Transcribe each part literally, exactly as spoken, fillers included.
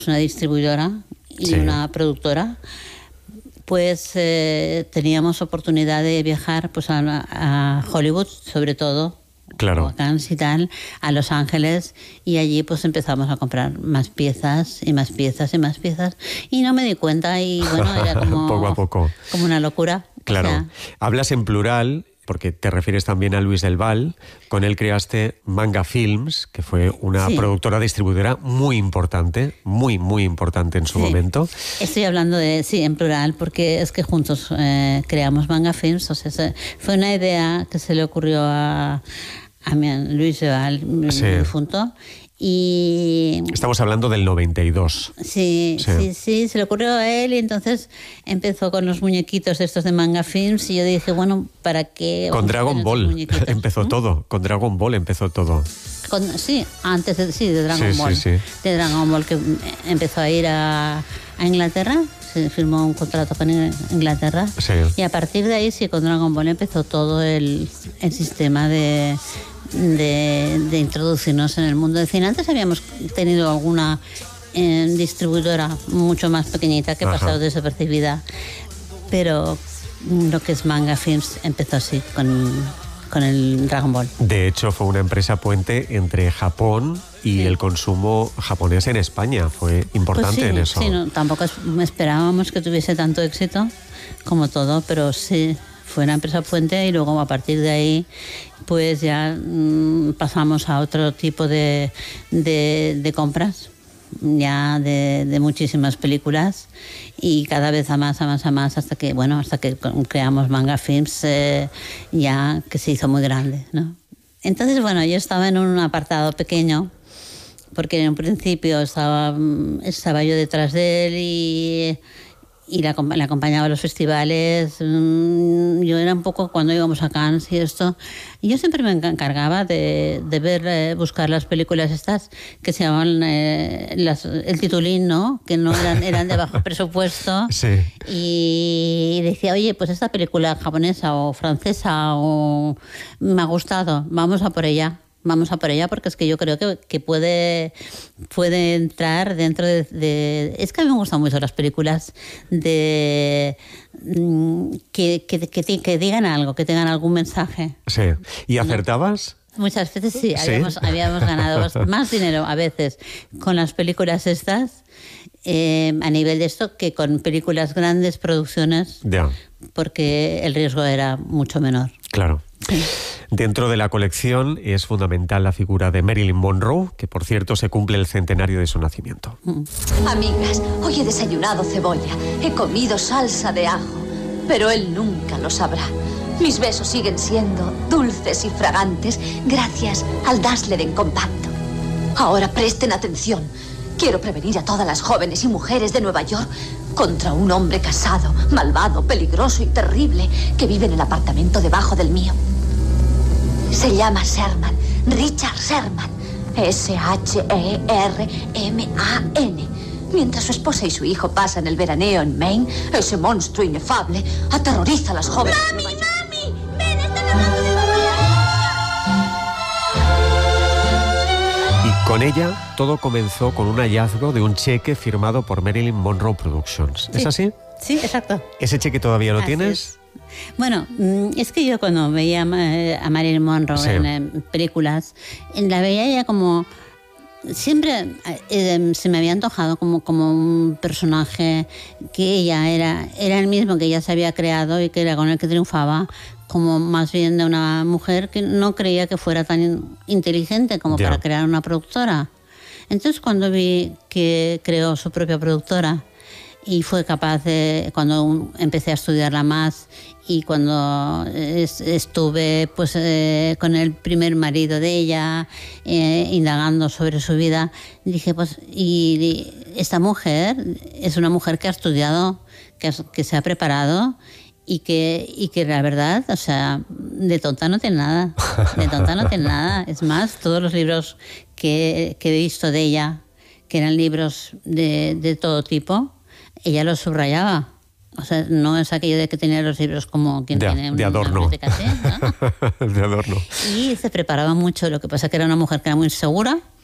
una distribuidora y sí. una productora, pues eh, teníamos oportunidad de viajar pues a, a Hollywood, sobre todo, claro. a Cannes y tal, a Los Ángeles, y allí pues empezamos a comprar más piezas y más piezas y más piezas, y no me di cuenta, y bueno, era como, poco a poco. como una locura. Claro, o sea, hablas en plural, porque te refieres también a Luis del Val. Con él creaste Manga Films, que fue una sí. productora distribuidora muy importante, muy, muy importante en su sí. momento. Estoy hablando de, sí, en plural, porque es que juntos eh, creamos Manga Films. O sea, fue una idea que se le ocurrió a, a mi, Luis del Val, mi sí. difunto. Y estamos hablando del noventa y dos. Sí, sí, sí, sí, se le ocurrió a él, y entonces empezó con los muñequitos estos de Manga Films, y yo dije, bueno, ¿para qué? Con Dragon Ball empezó ¿no? todo, con Dragon Ball empezó todo. Con, sí, antes de, sí, de Dragon sí, Ball, sí, sí. de Dragon Ball, que empezó a ir a, a Inglaterra, se firmó un contrato con Inglaterra, sí. y a partir de ahí sí, con Dragon Ball empezó todo el, el sistema de... De, de introducirnos en el mundo del cine. Antes habíamos tenido alguna eh, distribuidora mucho más pequeñita que ha pasado desapercibida, pero lo que es Manga Films empezó así con, con el Dragon Ball. De hecho, fue una empresa puente entre Japón y sí. el consumo japonés en España. Fue importante pues sí, en eso. Sí, no, tampoco esperábamos que tuviese tanto éxito como todo, pero sí. Fue una empresa puente, y luego a partir de ahí pues ya mmm, pasamos a otro tipo de, de, de compras, ya de, de muchísimas películas, y cada vez a más, a más, a más, hasta que, bueno, hasta que creamos Manga Films, eh, ya que se hizo muy grande, ¿no? Entonces, bueno, yo estaba en un apartado pequeño, porque en un principio estaba, estaba yo detrás de él, y... y la, la acompañaba a los festivales. Yo era un poco cuando íbamos a Cannes y esto, y yo siempre me encargaba de, de ver, eh, buscar las películas estas que se llamaban eh, las, el titulín, ¿no? Que no eran, eran de bajo presupuesto. Sí. Y decía, oye, pues esta película japonesa o francesa o me ha gustado, vamos a por ella. Vamos a por ella, porque es que yo creo que, que puede, puede entrar dentro de, de... Es que a mí me gustan mucho las películas de que, que, que, que digan algo, que tengan algún mensaje. Sí. ¿Y acertabas? ¿No? Muchas veces sí, habíamos, ¿Sí? habíamos ganado más dinero a veces con las películas estas, eh, a nivel de esto, que con películas grandes, producciones, yeah. porque el riesgo era mucho menor. Claro. Sí. Dentro de la colección es fundamental la figura de Marilyn Monroe, que por cierto se cumple el centenario de su nacimiento. Amigas, hoy he desayunado cebolla, he comido salsa de ajo, pero él nunca lo sabrá. Mis besos siguen siendo dulces y fragantes gracias al Dasleden compacto. Ahora presten atención. Quiero prevenir a todas las jóvenes y mujeres de Nueva York contra un hombre casado, malvado, peligroso y terrible que vive en el apartamento debajo del mío. Se llama Sherman, Richard Sherman, S H E R M A N. Mientras su esposa y su hijo pasan el veraneo en Maine, ese monstruo inefable aterroriza a las jóvenes de Nueva York. ¡Mami! ¡Ven, están hablando de Y con ella todo comenzó con un hallazgo de un cheque firmado por Marilyn Monroe Productions. ¿Es sí. así? Sí, exacto. ¿Ese cheque todavía lo así tienes? Es. Bueno, es que yo cuando veía a Marilyn Monroe sí. en películas, la veía ella como... Siempre eh, se me había antojado como, como un personaje que ella era, era el mismo que ella se había creado y que era con el que triunfaba, como más bien de una mujer que no creía que fuera tan inteligente como yeah. para crear una productora. Entonces cuando vi que creó su propia productora y fue capaz de, cuando empecé a estudiarla más y cuando estuve pues eh, con el primer marido de ella eh, indagando sobre su vida, dije pues y esta mujer es una mujer que ha estudiado, que, que se ha preparado y que, y que la verdad, o sea, de tonta no tiene nada, de tonta no tiene nada. Es más, todos los libros que, que he visto de ella, que eran libros de, de todo tipo, ella los subrayaba. O sea, no es aquello de que tenía los libros como quien de, tiene de adorno. De café, ¿no? De adorno. Y se preparaba mucho. Lo que pasa es que era una mujer que era muy segura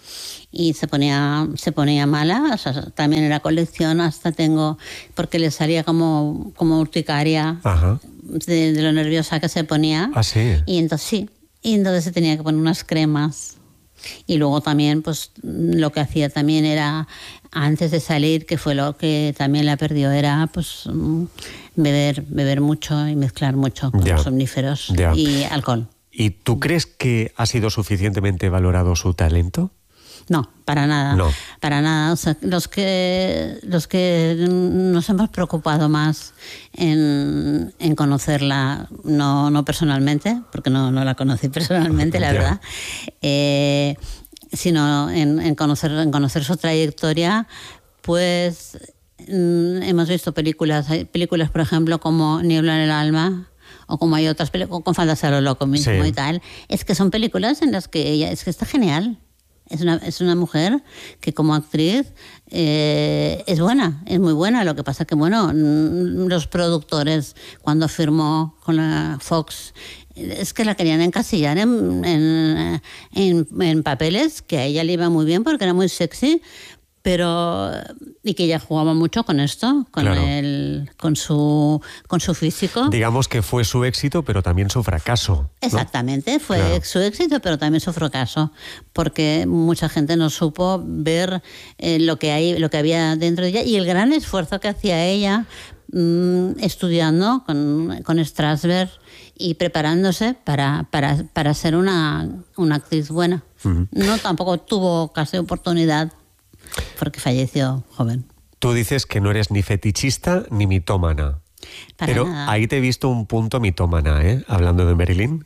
y se ponía, se ponía mala. O sea, también en la colección hasta tengo, porque le salía como, como urticaria de, de lo nerviosa que se ponía. ¿Ah, sí? Y entonces sí, y entonces se tenía que poner unas cremas. Y luego también, pues lo que hacía también era, antes de salir, que fue lo que también la perdió, era pues beber, beber mucho y mezclar mucho con ya. somníferos ya. y alcohol. ¿Y tú crees que ha sido suficientemente valorado su talento? No, para nada, no. para nada. O sea, los que los que nos hemos preocupado más en, en conocerla, no, no personalmente, porque no, no la conocí personalmente, la verdad, eh, sino en, en conocer en conocer su trayectoria, pues mm, hemos visto películas, hay películas, por ejemplo, como Niebla en el alma, o como hay otras películas, con Fantasía a lo loco mismo sí. y tal. Es que son películas en las que ella, es que está genial. Es una, es una mujer que como actriz eh, es buena, es muy buena. Lo que pasa que, bueno, los productores cuando firmó con la Fox es que la querían encasillar en, en, en, en papeles que a ella le iba muy bien porque era muy sexy, pero y que ella jugaba mucho con esto, con claro. el, con su con su físico. Digamos que fue su éxito, pero también su fracaso, ¿no? Exactamente, fue claro. su éxito, pero también su fracaso, porque mucha gente no supo ver eh, lo que hay, lo que había dentro de ella y el gran esfuerzo que hacía ella mmm, estudiando con, con Strasberg y preparándose para, para, para ser una, una actriz buena. Uh-huh. No tampoco tuvo casi oportunidad, porque falleció joven. Tú dices que no eres ni fetichista ni mitómana. Para pero nada. Ahí te he visto un punto mitómana, ¿eh? Hablando de Marilyn.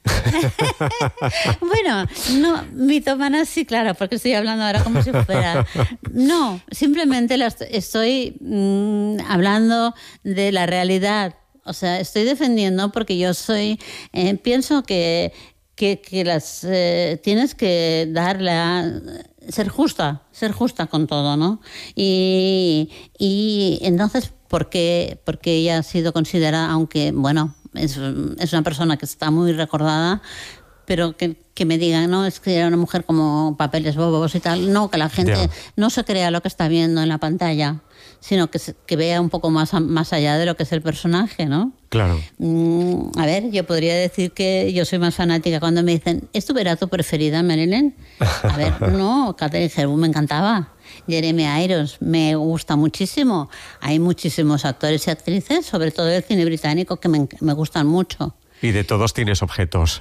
Bueno, no, mitómana sí, claro, porque estoy hablando ahora como si fuera... No, simplemente la estoy mmm, hablando de la realidad. O sea, estoy defendiendo porque yo soy... Eh, pienso que, que, que las eh, tienes que darle a... ser justa, ser justa con todo, ¿no? Y, y entonces, ¿por qué? Porque ella ha sido considerada, aunque, bueno, es, es una persona que está muy recordada, pero que, que me digan, no, es que era una mujer como papeles bobos y tal. No, que la gente yeah. no se crea lo que está viendo en la pantalla, sino que, se, que vea un poco más, más allá de lo que es el personaje, ¿no? Claro. Mm, a ver, yo podría decir que yo soy más fanática cuando me dicen, ¿es tu era tu preferida, Marilyn? A ver, no, Katharine Hepburn me encantaba. Jeremy Irons me gusta muchísimo. Hay muchísimos actores y actrices, sobre todo del cine británico, que me, me gustan mucho. Y de todos tienes objetos.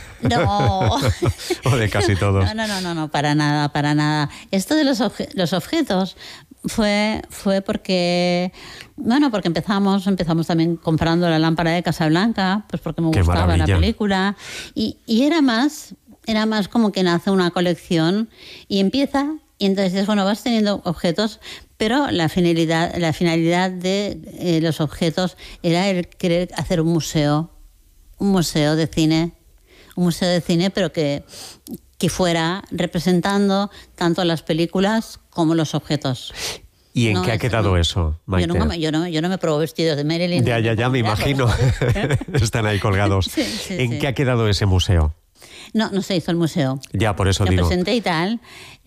No. O de casi todos. No, no, no, no, no, para nada, para nada. Esto de los, obje- los objetos fue, fue porque, bueno, porque empezamos, empezamos también comprando la lámpara de Casablanca, pues porque me Qué gustaba maravilla. la película. Y, y era más, era más como que nace una colección y empieza, y entonces, bueno, vas teniendo objetos, pero la finalidad, la finalidad de eh, los objetos era el querer hacer un museo. Un museo de cine, un museo de cine, pero que, que fuera representando tanto las películas como los objetos. ¿Y en no, qué ha quedado no, eso, Maite? Yo, nunca me, yo, no, yo no me pruebo vestidos de Marilyn. Ya, ya, ya, me imagino. Están ahí colgados. Sí, sí, ¿En sí. qué ha quedado ese museo? No, no se hizo el museo. Ya, por eso Lo digo. presenté y tal.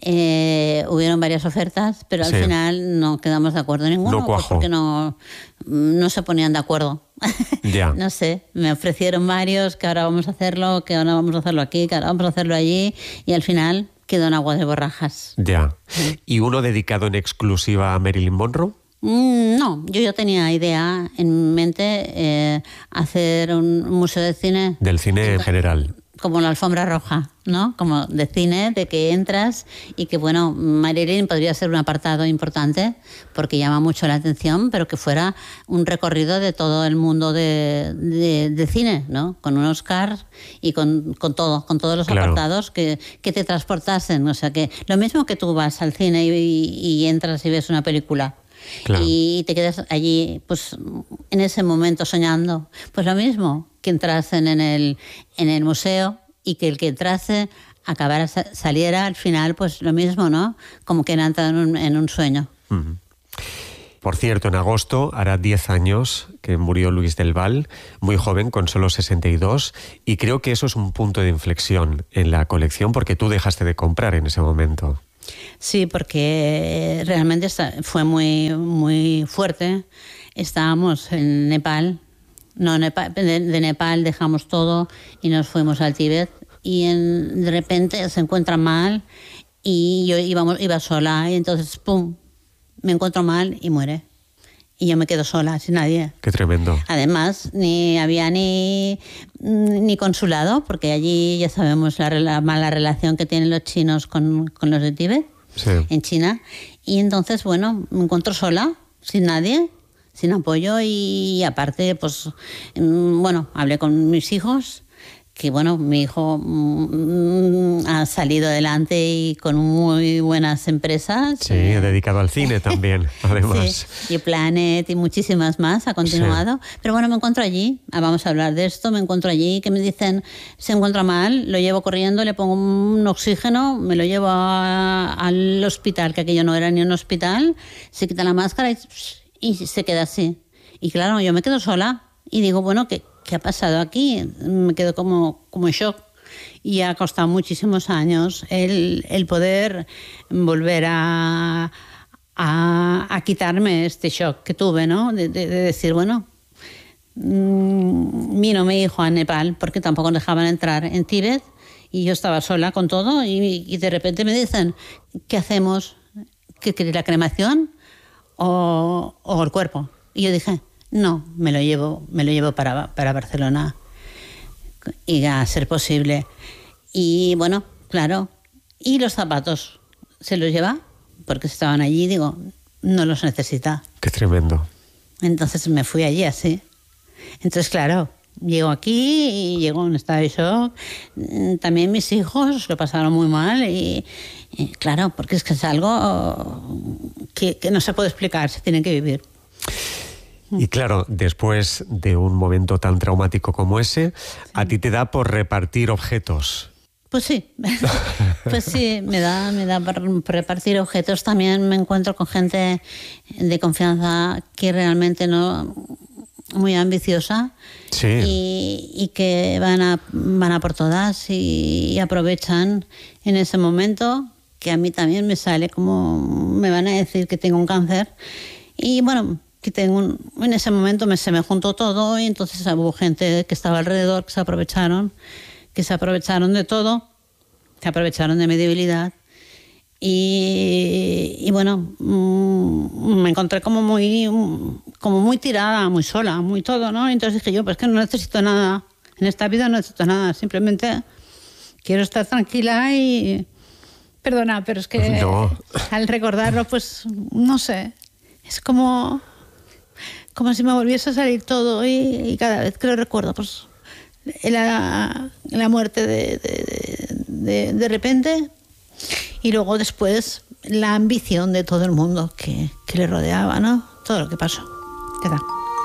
Eh, hubieron varias ofertas, pero al Sí. final no quedamos de acuerdo en ninguno. No cuajó. Pues porque no, no se ponían de acuerdo. Ya. No sé, me ofrecieron varios que ahora vamos a hacerlo, que ahora vamos a hacerlo aquí, que ahora vamos a hacerlo allí, y al final quedó en agua de borrajas. Ya. ¿Y uno dedicado en exclusiva a Marilyn Monroe? Mm, no, yo ya tenía idea en mente eh, hacer un museo de cine. Del cine en general. Como la alfombra roja, ¿no? Como de cine, de que entras y que, bueno, Marilyn podría ser un apartado importante porque llama mucho la atención, pero que fuera un recorrido de todo el mundo de, de, de cine, ¿no? Con un Oscar y con, con todo, con todos los Claro. apartados que, que te transportasen. O sea, que lo mismo que tú vas al cine y, y entras y ves una película. Claro. Y te quedas allí, pues, en ese momento soñando. Pues lo mismo, que entrasen en el, en el museo y que el que entrase acabara, saliera al final, pues lo mismo, ¿no? Como que entra en un, en un sueño. Uh-huh. Por cierto, en agosto hará diez años que murió Luis del Val, muy joven, con solo sesenta y dos, y creo que eso es un punto de inflexión en la colección porque tú dejaste de comprar en ese momento. Sí, porque realmente está, fue muy, muy fuerte. Estábamos en Nepal, no, Nepal, de, de Nepal dejamos todo y nos fuimos al Tíbet y en, de repente se encuentra mal y yo íbamos, iba sola y entonces, ¡pum!, me encuentro mal y muere. Y yo me quedo sola, sin nadie. Qué tremendo. Además, ni había ni, ni consulado, porque allí ya sabemos la, la mala relación que tienen los chinos con, con los de Tíbet, sí. en China. Y entonces, bueno, me encuentro sola, sin nadie, sin apoyo. Y aparte, pues, bueno, hablé con mis hijos, que bueno, mi hijo mm, ha salido adelante y con muy buenas empresas. Sí, eh, dedicado al cine también, además. Sí, y Planet y muchísimas más ha continuado. Sí. Pero bueno, me encuentro allí, vamos a hablar de esto, me encuentro allí, que me dicen, se encuentra mal, lo llevo corriendo, le pongo un oxígeno, me lo llevo a, al hospital, que aquello no era ni un hospital, se quita la máscara y, y se queda así. Y claro, yo me quedo sola y digo, bueno, que ¿qué ha pasado aquí? Me quedo como, como en shock. Y ha costado muchísimos años el, el poder volver a, a, a quitarme este shock que tuve, ¿no? De, de, de decir, bueno, mmm, vino mi hijo a Nepal porque tampoco dejaban entrar en Tíbet y yo estaba sola con todo y, y de repente me dicen, ¿qué hacemos? ¿Qué queréis, la cremación o, o el cuerpo? Y yo dije, no, me lo llevo, me lo llevo para, para Barcelona y a ser posible. Y bueno, claro, y los zapatos se los lleva porque estaban allí, digo, no los necesita. Qué tremendo. Entonces me fui allí así. Entonces, claro, llego aquí y llego en estado de shock. También mis hijos lo pasaron muy mal y, y claro, porque es que es algo que, que no se puede explicar, se tiene que vivir. Y claro, después de un momento tan traumático como ese, sí. a ti te da por repartir objetos. Pues sí, pues sí, me da, me da por repartir objetos. También me encuentro con gente de confianza que realmente no, muy ambiciosa, sí. y, y que van a, van a por todas y, y aprovechan en ese momento, que a mí también me sale como, me van a decir que tengo un cáncer. Y bueno, que tengo un, en ese momento me, se me juntó todo y entonces hubo gente que estaba alrededor que se aprovecharon, que se aprovecharon de todo, se aprovecharon de mi debilidad y, y bueno, mmm, me encontré como muy, como muy tirada, muy sola, muy todo, ¿no? Entonces dije yo, pues que no necesito nada, en esta vida no necesito nada, simplemente quiero estar tranquila y... Perdona, pero es que no. Al recordarlo, pues, no sé, es como... como si me volviese a salir todo y, y cada vez que lo recuerdo, pues la, la muerte de, de, de, de repente y luego después la ambición de todo el mundo que, que le rodeaba, ¿no? Todo lo que pasó. ¿Qué tal?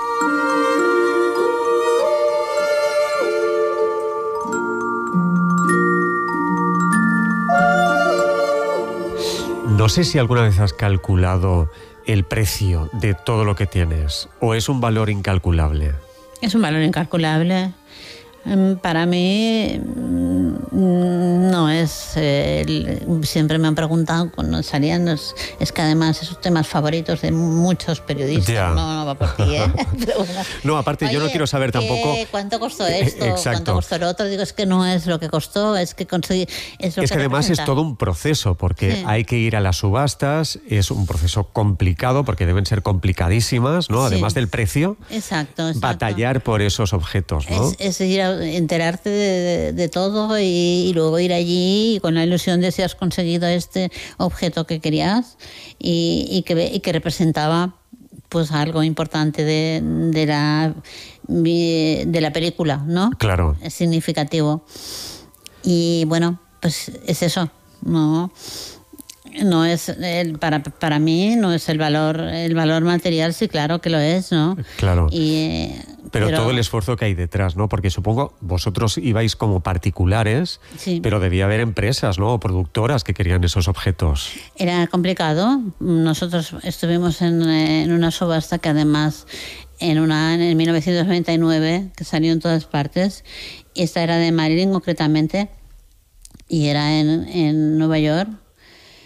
No sé si alguna vez has calculado el precio de todo lo que tienes, o es un valor incalculable. Es un valor incalculable. Para mí no es... Eh, siempre me han preguntado cuando salían, es, es que además esos temas favoritos de muchos periodistas. Ya. No, no va por ti, ¿eh? Pero bueno. No, aparte, oye, yo no quiero saber tampoco... ¿Cuánto costó esto? Exacto. ¿Cuánto costó lo otro? Digo, es que no es lo que costó, es que conseguí... Es, lo es que, que además representa. Es todo un proceso, porque sí. hay que ir a las subastas, es un proceso complicado, porque deben ser complicadísimas, ¿no? Sí. Además del precio. Exacto, exacto. Batallar por esos objetos, ¿no? Es, es ir a enterarte de, de, de todo y, y luego ir allí con la ilusión de si has conseguido este objeto que querías y, y, que, y que representaba pues algo importante de, de, la, de la película, ¿no? Claro. Es significativo. Y bueno, pues es eso, ¿no? No es el, para para mí no es el valor el valor material, sí, claro que lo es, ¿no? Claro. Y, eh, pero, pero todo el esfuerzo que hay detrás, ¿no? Porque supongo vosotros ibais como particulares, sí. pero debía haber empresas, ¿no? O productoras que querían esos objetos. Era complicado. Nosotros estuvimos en, en una subasta que además en una en mil novecientos noventa y nueve que salió en todas partes. Y esta era de Marilyn concretamente y era en, en Nueva York.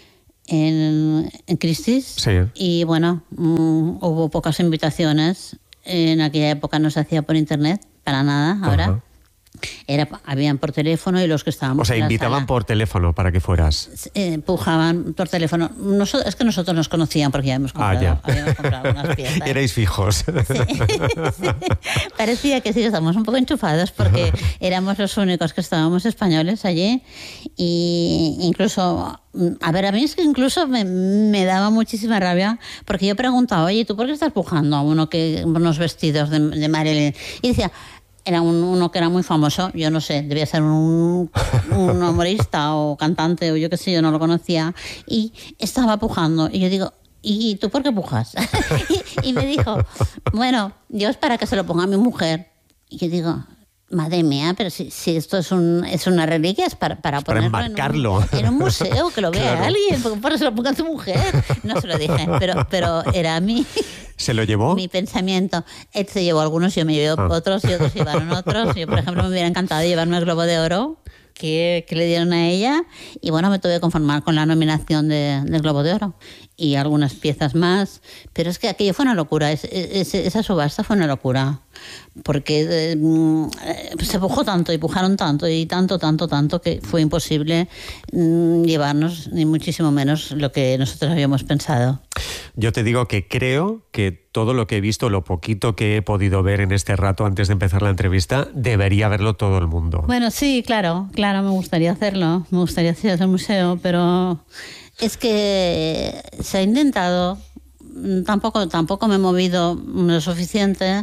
en, en Christie's. Sí. Y bueno, mmm, hubo pocas invitaciones. En aquella época no se hacía por internet, para nada. Ahora Ajá. era, habían por teléfono y los que estábamos O sea, en la invitaban sala, por teléfono para que fueras. eh, empujaban por teléfono. Nosotros, es que nosotros nos conocían porque ya hemos comprado, Ah, ya. habíamos comprado algunas piezas. Erais fijos. Sí, sí. Parecía que sí, estábamos un poco enchufados porque éramos los únicos que estábamos españoles allí. Y incluso, a ver, a mí es que incluso me, me daba muchísima rabia porque yo preguntaba, oye, ¿tú por qué estás pujando a uno que unos vestidos de, de Marilyn? Y decía, era un, uno que era muy famoso, yo no sé, debía ser un, un humorista o cantante o yo qué sé, yo no lo conocía, y estaba pujando. Y yo digo, ¿y tú por qué pujas? y, y me dijo, bueno, yo es para que se lo ponga a mi mujer. Y yo digo, madre mía, pero si, si esto es, un, es una reliquia, es para, para Es para ponerlo enmarcarlo. en un, en un museo, que lo vea Claro. alguien, porque por eso lo ponga a tu mujer. No se lo dije, pero, pero era mi, ¿Se lo llevó? mi pensamiento. Él se llevó algunos, yo me llevé Ah. otros y otros llevaron otros. Yo, por ejemplo, me hubiera encantado llevarme el Globo de Oro que, que le dieron a ella, y bueno, me tuve que conformar con la nominación de, del Globo de Oro y algunas piezas más, pero es que aquello fue una locura. Es, es, esa subasta fue una locura, porque eh, se pujó tanto y pujaron tanto y tanto, tanto, tanto que fue imposible mm, llevarnos ni muchísimo menos lo que nosotros habíamos pensado. Yo te digo que creo que todo lo que he visto, lo poquito que he podido ver en este rato antes de empezar la entrevista, debería verlo todo el mundo. Bueno, sí, claro, claro, me gustaría hacerlo, me gustaría hacer el museo, pero es que se ha intentado, tampoco, tampoco me he movido lo suficiente,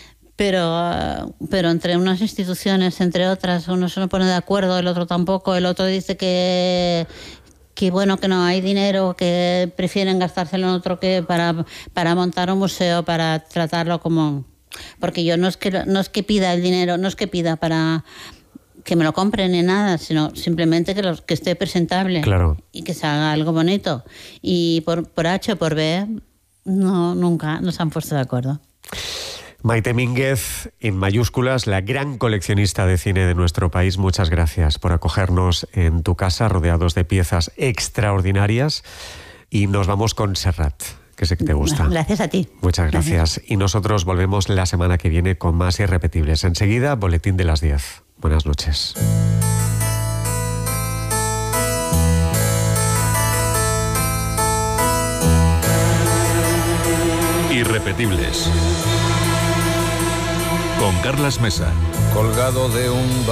pero, pero entre unas instituciones, entre otras, uno se no pone de acuerdo, el otro tampoco, el otro dice que... que bueno, que no hay dinero, que prefieren gastárselo en otro que para, para montar un museo, para tratarlo como... Porque yo no es que, no es que pida el dinero, no es que pida para que me lo compren ni nada, sino simplemente que, los, que esté presentable. Claro. Y que se haga algo bonito. Y por, por H o por B, no, nunca nos han puesto de acuerdo. Maite Mínguez, en mayúsculas, la gran coleccionista de cine de nuestro país, muchas gracias por acogernos en tu casa, rodeados de piezas extraordinarias. Y nos vamos con Serrat, que sé que te gusta. Gracias a ti. Muchas gracias. gracias. Y nosotros volvemos la semana que viene con más irrepetibles. Enseguida, boletín de las diez. Buenas noches. Irrepetibles. Con Carlas Mesa. Colgado de un